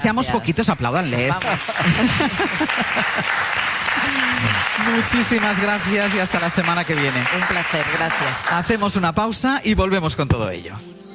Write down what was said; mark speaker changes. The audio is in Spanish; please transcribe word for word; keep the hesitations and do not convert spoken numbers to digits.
Speaker 1: Seamos poquitos, apláudanles. Muchísimas gracias y hasta la semana que viene.
Speaker 2: Un placer, gracias.
Speaker 1: Hacemos una pausa y volvemos con todo ello.